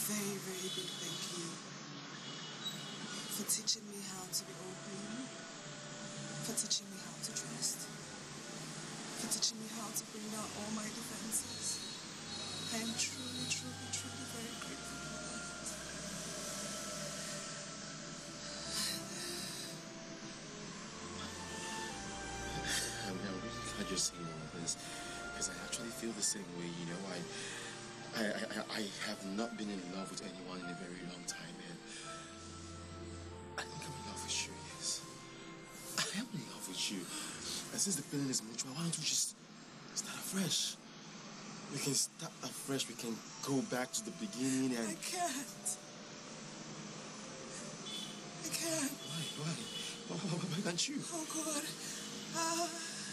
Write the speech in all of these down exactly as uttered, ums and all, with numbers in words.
very, very big thank you for teaching me how to be open, for teaching me how to trust, for teaching me how to bring down all my defenses. I am truly, truly, truly very grateful for that. I'm, I'm really glad you're saying all of this, because I actually feel the same way. You know, I, I, I, I have not been in love with anyone in a very long time, and I think I'm in love with you. Yes, I am in love with you. And since the feeling is mutual, why don't we just start afresh? We can start afresh. We can go back to the beginning and... I can't. I can't. Why? Why? Why, why, why can't you? Oh, God. Uh,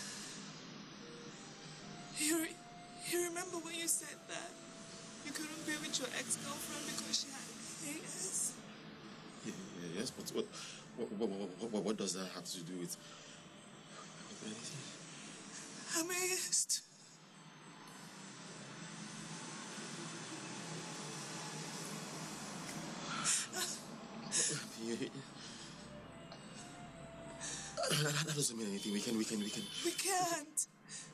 you, re you remember when you said that you couldn't be with your ex-girlfriend because she had A S? Yeah, yeah, yes, but what, what, what, what, what does that have to do with, with anything? I'm amazed. That doesn't mean anything. We can, we can, we can. We can't.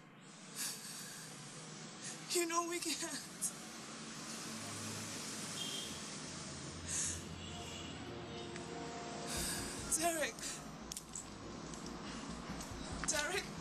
You know we can't. Derek. Derek.